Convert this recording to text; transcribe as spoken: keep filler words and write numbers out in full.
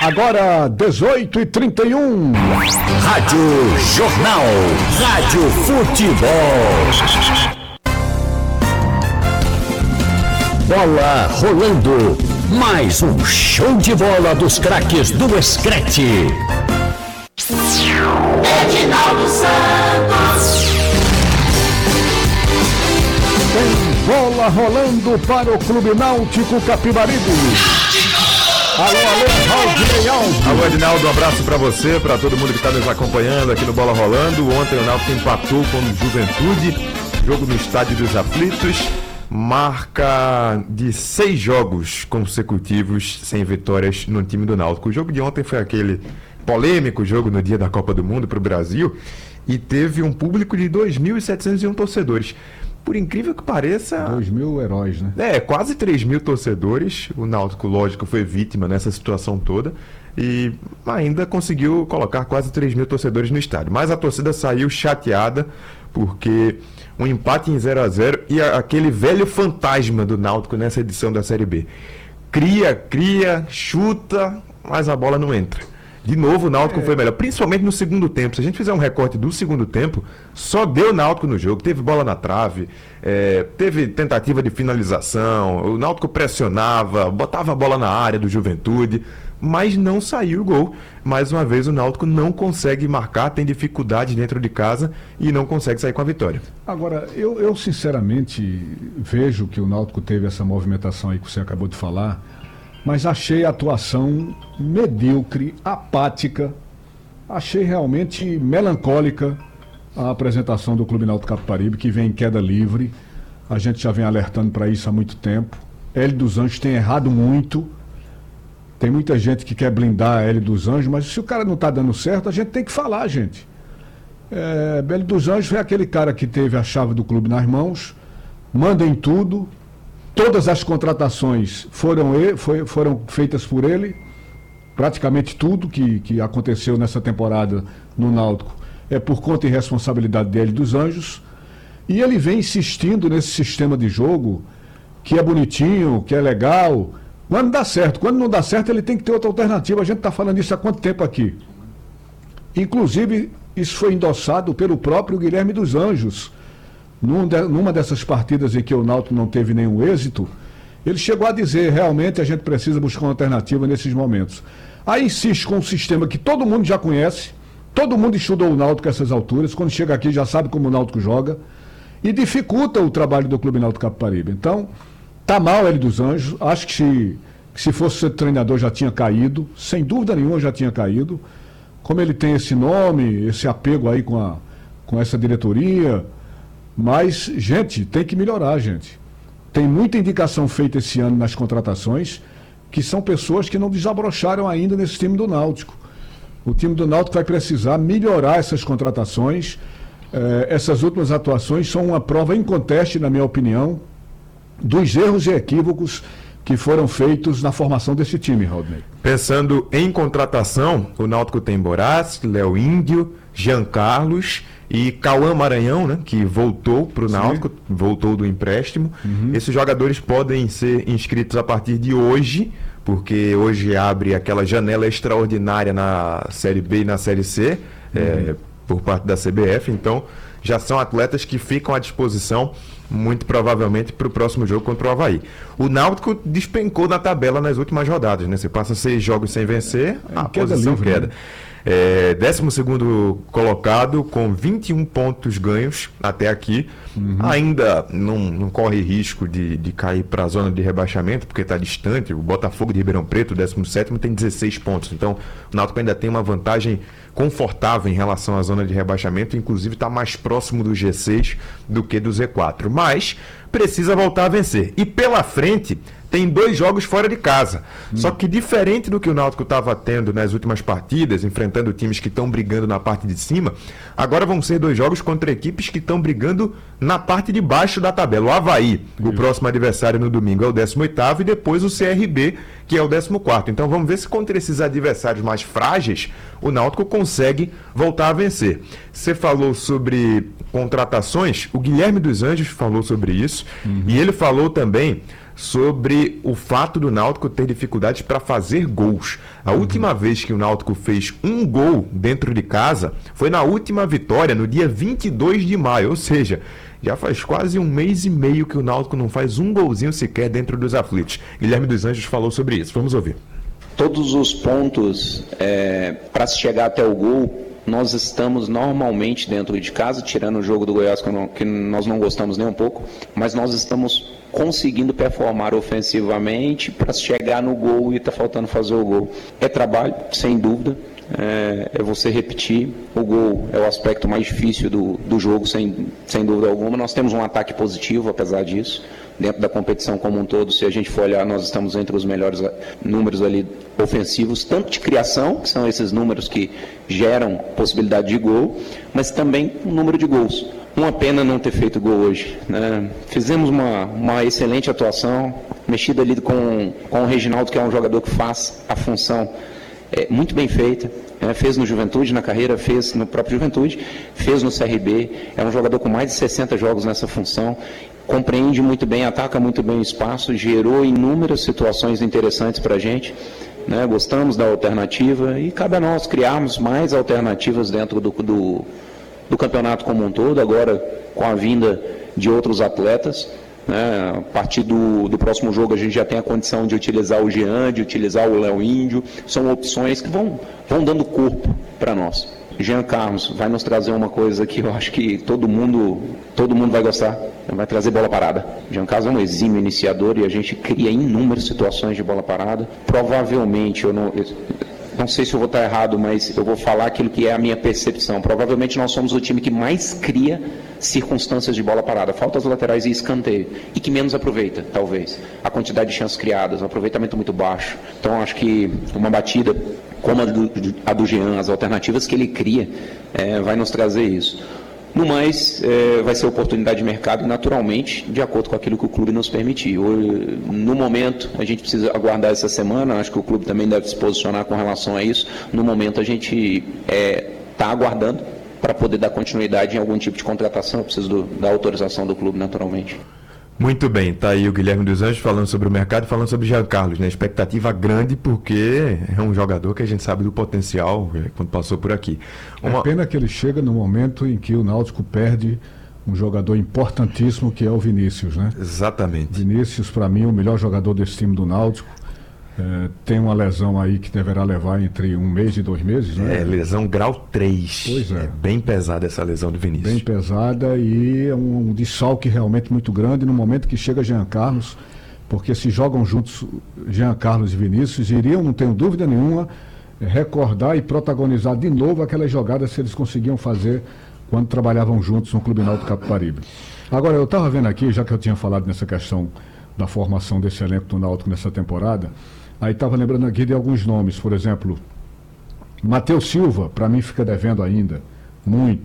Agora, dezoito e trinta e um. Rádio Jornal. Rádio Futebol. Bola rolando. Mais um show de bola dos craques do Escrete. Edinaldo Santos. Tem bola rolando para o Clube Náutico Capibaribe. Alô, alô, Valdinei Alves. Alô, Edinaldo, um abraço pra você, pra todo mundo que tá nos acompanhando aqui no Bola Rolando. Ontem o Náutico empatou com o Juventude, jogo no Estádio dos Aflitos, marca de seis jogos consecutivos sem vitórias no time do Náutico. O jogo de ontem foi aquele polêmico jogo no dia da Copa do Mundo pro Brasil e teve um público de dois mil e setecentos e um torcedores. Por incrível que pareça... Dois mil heróis, né? É, quase três mil torcedores. O Náutico, lógico, foi vítima nessa situação toda e ainda conseguiu colocar quase três mil torcedores no estádio. Mas a torcida saiu chateada porque um empate em zero a zero e a, aquele velho fantasma do Náutico nessa edição da Série B. Cria, cria, chuta, mas a bola não entra. De novo, o Náutico é. foi melhor, principalmente no segundo tempo. Se a gente fizer um recorte do segundo tempo, só deu Náutico no jogo. Teve bola na trave, é, teve tentativa de finalização, o Náutico pressionava, botava a bola na área do Juventude, mas não saiu o gol. Mais uma vez, o Náutico não consegue marcar, tem dificuldade dentro de casa e não consegue sair com a vitória. Agora, eu, eu sinceramente vejo que o Náutico teve essa movimentação aí que você acabou de falar, mas achei a atuação medíocre, apática, achei realmente melancólica a apresentação do Clube Náutico Capibaribe, que vem em queda livre. A gente já vem alertando para isso há muito tempo. Hélio dos Anjos tem errado muito. Tem muita gente que quer blindar Hélio dos Anjos, mas se o cara não está dando certo, a gente tem que falar, gente. É, Hélio dos Anjos foi aquele cara que teve a chave do clube nas mãos, manda em tudo. Todas as contratações foram, ele, foi, foram feitas por ele, praticamente tudo que, que aconteceu nessa temporada no Náutico é por conta e responsabilidade dele dos Anjos, e ele vem insistindo nesse sistema de jogo que é bonitinho, que é legal, quando dá certo. Quando não dá certo, ele tem que ter outra alternativa. A gente está falando isso há quanto tempo aqui? Inclusive, isso foi endossado pelo próprio Guilherme dos Anjos. Num de, numa dessas partidas em que o Náutico não teve nenhum êxito, ele chegou a dizer, realmente a gente precisa buscar uma alternativa nesses momentos. Aí insiste com um sistema que todo mundo já conhece, todo mundo estudou o Náutico a essas alturas, quando chega aqui já sabe como o Náutico joga, e dificulta o trabalho do Clube Náutico Capibaribe. Então, tá mal ele dos Anjos, acho que se, que se fosse ser treinador já tinha caído, sem dúvida nenhuma já tinha caído. Como ele tem esse nome, esse apego aí com, a, com essa diretoria... Mas, gente, tem que melhorar, gente. Tem muita indicação feita esse ano nas contratações, que são pessoas que não desabrocharam ainda nesse time do Náutico. O time do Náutico vai precisar melhorar essas contratações. Eh, essas últimas atuações são uma prova inconteste, na minha opinião, dos erros e equívocos que foram feitos na formação desse time, Rodney. Pensando em contratação, o Náutico tem Borás, Léo Índio, Jean Carlos e Cauã Maranhão, né, que voltou para o Náutico, voltou do empréstimo. Uhum. Esses jogadores podem ser inscritos a partir de hoje, porque hoje abre aquela janela extraordinária na Série B e na Série C, uhum. é, por parte da C B F. Então, já são atletas que ficam à disposição, muito provavelmente, para o próximo jogo contra o Avaí. O Náutico despencou na tabela nas últimas rodadas, né? Você passa seis jogos sem vencer, é, a posição livre, queda. Né? É, décimo segundo colocado com vinte e um pontos ganhos até aqui. Uhum. Ainda não, não corre risco de, de cair para a zona de rebaixamento, porque está distante. O Botafogo de Ribeirão Preto, décimo sétimo, tem dezesseis pontos. Então o Náutico ainda tem uma vantagem confortável em relação à zona de rebaixamento. Inclusive está mais próximo do G seis do que do Z quatro. Mas precisa voltar a vencer. E pela frente tem dois jogos fora de casa. Hum. Só que diferente do que o Náutico estava tendo nas últimas partidas, enfrentando times que estão brigando na parte de cima, agora vão ser dois jogos contra equipes que estão brigando na parte de baixo da tabela. O Avaí, hum. o próximo adversário no domingo, é o décimo oitavo, e depois o C R B, que é o décimo quarto. Então vamos ver se contra esses adversários mais frágeis, o Náutico consegue voltar a vencer. Você falou sobre contratações, o Guilherme dos Anjos falou sobre isso, uhum. e ele falou também sobre o fato do Náutico ter dificuldades para fazer gols. A última vez que o Náutico fez um gol dentro de casa foi na última vitória, no dia vinte e dois de maio, ou seja, já faz quase um mês e meio que o Náutico não faz um golzinho sequer dentro dos aflitos. Guilherme dos Anjos falou sobre isso, vamos ouvir. Todos os pontos é, para se chegar até o gol, nós estamos normalmente dentro de casa, tirando o jogo do Goiás, que, não, que nós não gostamos nem um pouco, mas nós estamos conseguindo performar ofensivamente para chegar no gol e está faltando fazer o gol. É trabalho, sem dúvida, é, é você repetir. O gol é o aspecto mais difícil do, do jogo, sem, sem dúvida alguma. Nós temos um ataque positivo, apesar disso. Dentro da competição como um todo, se a gente for olhar, nós estamos entre os melhores números ali ofensivos, tanto de criação, que são esses números que geram possibilidade de gol, mas também o número de gols. Uma pena não ter feito gol hoje, né? Fizemos uma, uma excelente atuação, mexida ali com, com o Reginaldo, que é um jogador que faz a função é, muito bem feita. É, fez no Juventude, na carreira, fez no próprio Juventude, fez no C R B, é um jogador com mais de sessenta jogos nessa função, compreende muito bem, ataca muito bem o espaço, gerou inúmeras situações interessantes para a gente, né? Gostamos da alternativa e cabe a nós criarmos mais alternativas dentro do, do, do campeonato como um todo, agora com a vinda de outros atletas. Né? A partir do, do próximo jogo a gente já tem a condição de utilizar o Jean, de utilizar o Léo Índio, são opções que vão, vão dando corpo para nós. Jean Carlos vai nos trazer uma coisa que eu acho que todo mundo, todo mundo vai gostar, vai trazer bola parada. Jean Carlos é um exímio iniciador e a gente cria inúmeras situações de bola parada. Provavelmente, eu não, eu não sei se eu vou estar errado, mas eu vou falar aquilo que é a minha percepção. Provavelmente nós somos o time que mais cria circunstâncias de bola parada, faltas laterais e escanteio, e que menos aproveita, talvez. A quantidade de chances criadas, um aproveitamento muito baixo. Então, acho que uma batida como a do, a do Jean, as alternativas que ele cria, é, vai nos trazer isso. No mais, é, vai ser oportunidade de mercado, naturalmente, de acordo com aquilo que o clube nos permitir. No momento, a gente precisa aguardar essa semana, acho que o clube também deve se posicionar com relação a isso. No momento, a gente está é, tá aguardando para poder dar continuidade em algum tipo de contratação. Eu preciso do, da autorização do clube, naturalmente. Muito bem, tá aí o Guilherme dos Anjos falando sobre o mercado e falando sobre Jean Carlos, né? Expectativa grande porque é um jogador que a gente sabe do potencial quando passou por aqui. Uma... É pena que ele chega no momento em que o Náutico perde um jogador importantíssimo que é o Vinícius, né? Exatamente. Vinícius, para mim, é o melhor jogador desse time do Náutico. É, tem uma lesão aí que deverá levar entre um mês e dois meses, né? É, lesão grau três. Pois é. É bem pesada essa lesão do Vinícius. Bem pesada e é um, um desfalque realmente muito grande no momento que chega Jean Carlos, porque se jogam juntos Jean Carlos e Vinícius, iriam, não tenho dúvida nenhuma, recordar e protagonizar de novo aquelas jogadas que eles conseguiam fazer quando trabalhavam juntos no Clube Náutico Capibaribe. Agora, eu estava vendo aqui, já que eu tinha falado nessa questão da formação desse elenco do Náutico nessa temporada, aí estava lembrando aqui de alguns nomes, por exemplo, Matheus Silva, para mim fica devendo ainda muito.